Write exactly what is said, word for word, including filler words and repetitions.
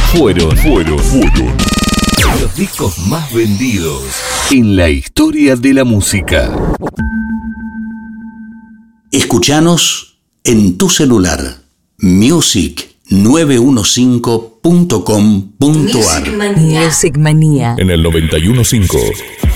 fueron, fueron, fueron los discos más vendidos en la historia de la música. Escuchanos en tu celular. music nueve cinco punto com punto ar. Music Manía. En el noventa y uno punto cinco.